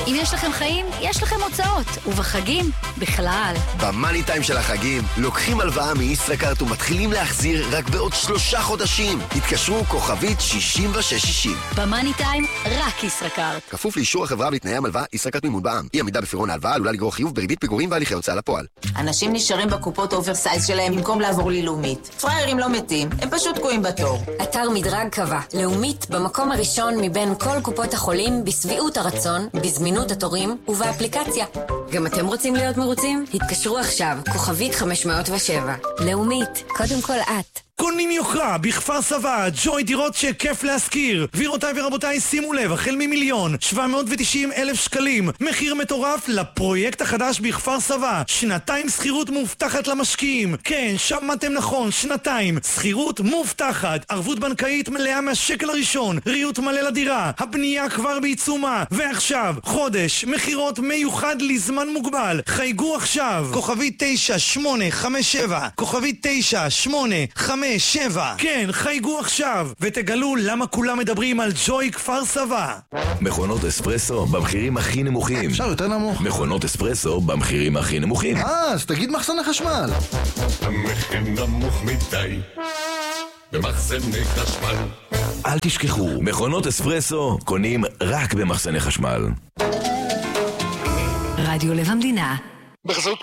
אם יש לכם חיים, יש לכם הוצאות, ובחגים, בכלל. במאני טיים של החגים, לוקחים הלוואה מישראכרט ומתחילים להחזיר רק בעוד 3 חודשים. התקשרו כוכבית 6660. במאני טיים, רק ישראכרט. כפוף לאישור החברה ולתנאי המלווה, ישראכרט מימון בע"מ. אי עמידה בפירעון ההלוואה עלולה לגרור חיוב בריבית פיגורים והליכי הוצאה לפועל. אנשים נשארים בקופות אוברסייז שלהם במקום לעבור ללאומית. פריירים לא מתים, הם פשוט תקועים בתור. אתר מדרג קבע, לאומית במקום הראשון מבין כל קופות החולים בסביעות הרצון, בזמינות התורים ובאפליקציה. גם אתם רוצים להיות מרוצים? התקשרו עכשיו, כוכבית 507. לאומית, קודם כל את. קונים יוקרה בכפר סבא, ג'וי דירות שכיף להשכיר. גבירותיי ורבותיי, שימו לב, החל מ1,790,000 שקלים. מחיר מטורף לפרויקט החדש בכפר סבא. 2 שכירות מובטחת למשקיעים. כן, שמעתם נכון, 2 שכירות מובטחת. ערבות בנקאית מלאה מהשקל הראשון. ריהוט מלא לדירה. הבנייה כבר בעיצומה. ועכשיו, חודש, מחירות מיוחד לזמן מוגבל. חייגו עכשיו. כוכבית 9857. כוכבית 9857. כן, חייגו עכשיו ותגלו למה כולם מדברים על ג'וי כפר סבא. מכונות אספרסו במחירים הכי נמוכים. אפשר יותר נמוך. מכונות אספרסו במחירים הכי נמוכים. אז תגיד מחסן החשמל. המחיר נמוך מדי במחסני חשמל. אל תשכחו, מכונות אספרסו קונים רק במחסני חשמל. רדיו לב המדינה. בחסות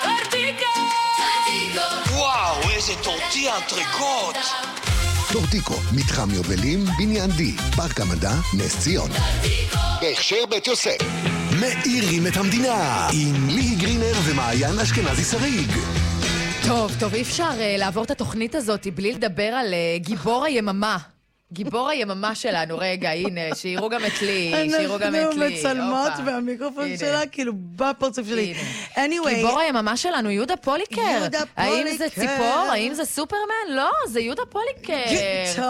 וואו, איזה טורטיה אנטריקוט. טורטיקו, מתחם יובלים, בניין די, פארק המדע, נס ציון. בהכשר בית יוסף. מאירים את המדינה עם ליהי גרינר ומעיין אשכנזי שריג. טוב, אי אפשר לעבור את התוכנית הזאת בלי לדבר על גיבור היממה. גיבור היממה שלנו, רגע, הנה, שיראו גם את לי, אנחנו מצלמות והמיקרופון שלה, כאילו, בפרצוף שלי. גיבור היממה שלנו, יהודה פוליקר. האם זה ציפור? האם זה סופרמן? לא, זה יהודה פוליקר. טוב.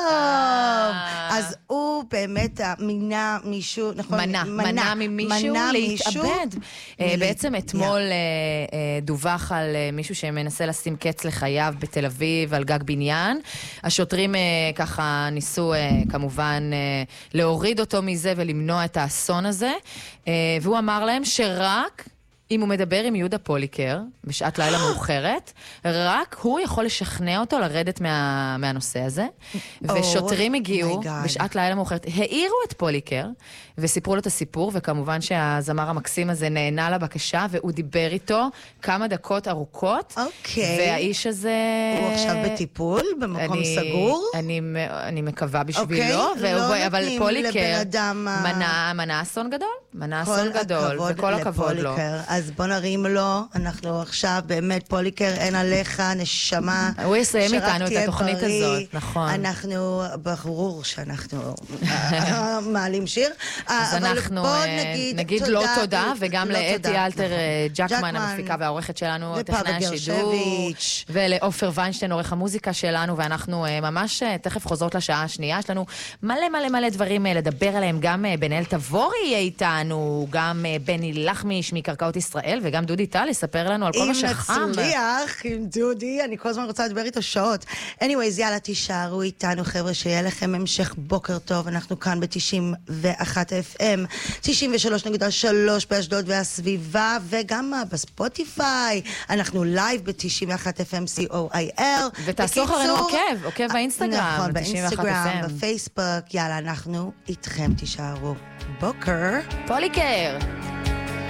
אז הוא באמת מינה מישהו, נכון? מנה ממישהו להתאבד. בעצם אתמול דווח על מישהו שמנסה לשים קץ לחייו בתל אביב, על גג בניין. השוטרים ככה ניסו כמובן להוריד אותו מזה ולמנוע את האסון הזה, והוא אמר להם שרק אם הוא מדבר עם יהודה פוליקר בשעת לילה מאוחרת, רק הוא יכול לשכנע אותו לרדת מהנושא הזה. ושוטרים הגיעו בשעת לילה מאוחרת, העירו את פוליקר וסיפרו לו את הסיפור, וכמובן שהזמר המקסים הזה נהנה לבקשה, והוא דיבר איתו כמה דקות ארוכות. והאיש הזה... הוא עכשיו בטיפול במקום סגור? אני מקווה בשבילו, אבל פוליקר מנע אסון גדול. מנע אסון גדול, וכל הכבוד לו. אז בוא נרים לו, אנחנו עכשיו באמת פוליקר, אין עליך, נשמה. הוא יסיים איתנו את התוכנית הזאת, נכון. אנחנו, ברור שאנחנו מעלים שיר. אז אנחנו נגיד לו תודה, וגם לאתי אלתר ג'קמן, המפיקה והעורכת שלנו, טכנאי השידור, ולאופר ויינשטיין, עורך המוזיקה שלנו, ואנחנו ממש תכף חוזרות לשעה השנייה. יש לנו מלא דברים לדבר עליהם, גם בן-אל תבורי יהיה איתנו, גם בני לחמיש מקרקעות ישראל, וגם דודי טל יספר לנו על כל מה שחם. אם נצליח עם דודי, אני כל הזמן רוצה לדבר איתו שעות. anyways, יאללה, תישארו איתנו, חבר'ה, שיהיה לכם המשך בוקר טוב. אנחנו כאן ב-91 FM, 93.3 באשדוד והסביבה, וגם בספוטיפיי. אנחנו לייב ב-91 FM COIL. ותעשו אחרינו עוקב באינסטגרם. נכון, באינסטגרם, בפייסבוק. יאללה, אנחנו איתכם, תישארו. בוקר. פוליקר.